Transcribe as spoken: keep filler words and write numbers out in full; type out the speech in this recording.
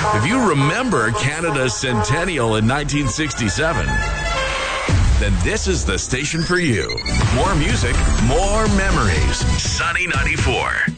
If you remember Canada's centennial in nineteen sixty-seven, then this is the station for you. More music, more memories. Sunny ninety-four.